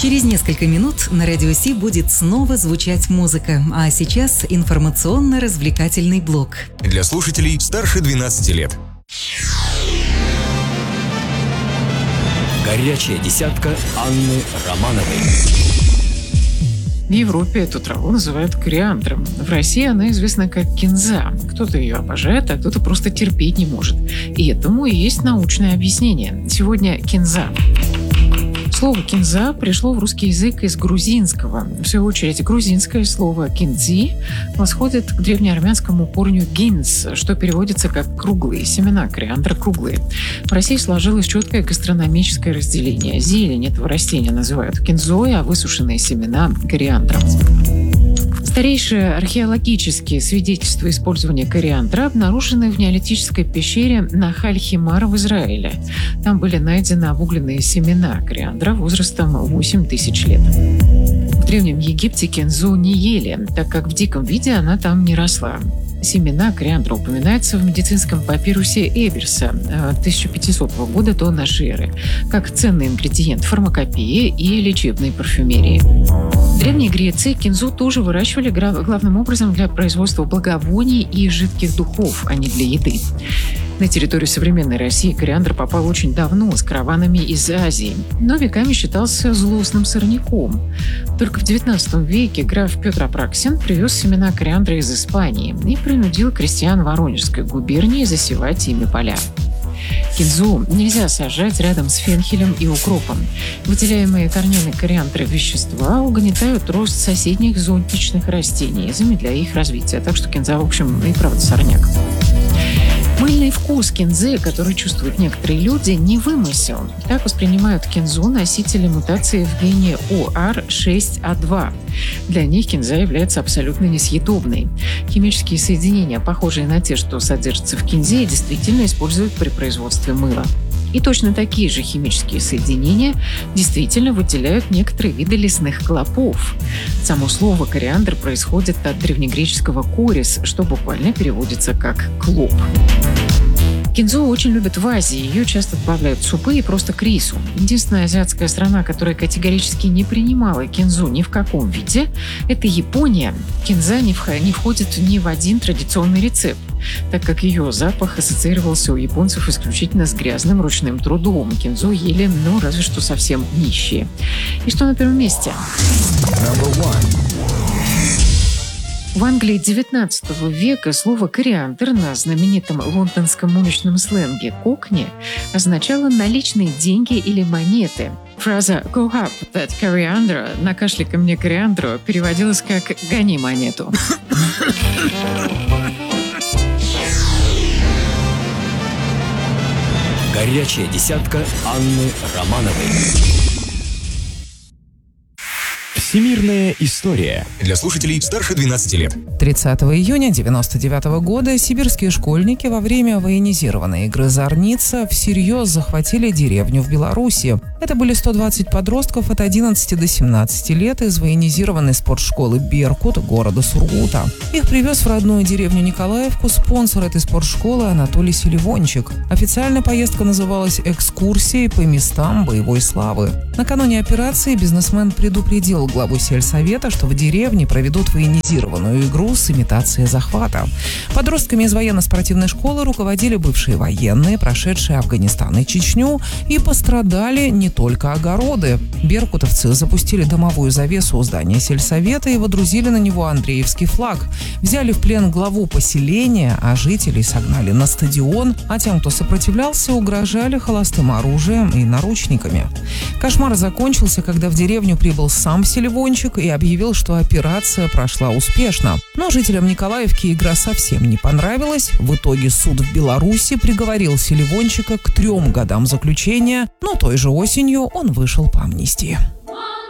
Через несколько минут на Радио Си будет снова звучать музыка, а сейчас информационно-развлекательный блок. Для слушателей старше 12 лет. Горячая десятка Анны Романовой. В Европе эту траву называют кориандром. В России она известна как кинза. Кто-то ее обожает, а кто-то просто терпеть не может. И этому и есть научное объяснение. Сегодня кинза. Слово «кинза» пришло в русский язык из грузинского. В свою очередь, грузинское слово «киндзи» восходит к древнеармянскому корню «гинз», что переводится как «круглые», семена кориандра круглые. В России сложилось четкое гастрономическое разделение. Зелень этого растения называют кинзой, а высушенные семена – кориандром. Старейшие археологические свидетельства использования кориандра обнаружены в неолитической пещере Нахаль-Химар в Израиле. Там были найдены обугленные семена кориандра возрастом 8000 лет. В Древнем Египте кинзу не ели, так как в диком виде она там не росла. Семена кориандра упоминаются в медицинском папирусе Эберса 1500 года до нашей эры как ценный ингредиент фармакопеи и лечебной парфюмерии. В Древней Греции кинзу тоже выращивали главным образом для производства благовоний и жидких духов, а не для еды. На территорию современной России кориандр попал очень давно, с караванами из Азии, но веками считался злостным сорняком. Только в XIX веке граф Петр Апраксин привез семена кориандра из Испании и принудил крестьян Воронежской губернии засевать ими поля. Кинзу нельзя сажать рядом с фенхелем и укропом. Выделяемые корнями кориандра вещества угнетают рост соседних зонтичных растений, замедляя их развитие. Так что кинза, в общем, и правда сорняк. Мыльный вкус кинзы, который чувствуют некоторые люди, не вымысел. Так воспринимают кинзу носители мутации в гене OR6A2. Для них кинза является абсолютно несъедобной. Химические соединения, похожие на те, что содержатся в кинзе, действительно используют при производстве мыла. И точно такие же химические соединения действительно выделяют некоторые виды лесных клопов. Само слово «кориандр» происходит от древнегреческого «корис», что буквально переводится как «клоп». Кинзу очень любят в Азии, ее часто добавляют в супы и просто к рису. Единственная азиатская страна, которая категорически не принимала кинзу ни в каком виде, это Япония. Кинза не входит ни в один традиционный рецепт, так как ее запах ассоциировался у японцев исключительно с грязным ручным трудом. Кинзу ели, разве что совсем нищие. И что на первом месте? В Англии XIX века слово «кориандр» на знаменитом лондонском уличном сленге «кокни» означало наличные деньги или монеты. Фраза «Go up that coriander» «накашляй-ка мне кориандру» переводилась как «гони монету». Горячая десятка Анны Романовой. Всемирная история. Для слушателей старше 12 лет. 30 июня 1999 года сибирские школьники во время военизированной игры «Зорница» всерьез захватили деревню в Беларуси. Это были 120 подростков от 11 до 17 лет из военизированной спортшколы «Беркут» города Сургута. Их привез в родную деревню Николаевку спонсор этой спортшколы Анатолий Селивончик. Официально поездка называлась «Экскурсией по местам боевой славы». Накануне операции бизнесмен предупредил главу сельсовета, что в деревне проведут военизированную игру с имитацией захвата. Подростками из военно-спортивной школы руководили бывшие военные, прошедшие Афганистан и Чечню, и пострадали не только огороды. Беркутовцы запустили дымовую завесу у здания сельсовета и водрузили на него Андреевский флаг. Взяли в плен главу поселения, а жителей согнали на стадион, а тем, кто сопротивлялся, угрожали холостым оружием и наручниками. Кошмар закончился, когда в деревню прибыл сам Селивончик и объявил, что операция прошла успешно. Но жителям Николаевки игра совсем не понравилась. В итоге суд в Беларуси приговорил Селивончика к 3 годам заключения, но той же осенью он вышел по амнистии.